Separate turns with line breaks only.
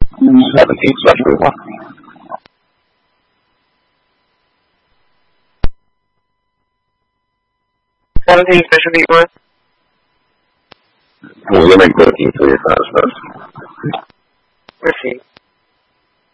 17/1.
17 specialty what?
We'll make 13 for your class first.
Proceed.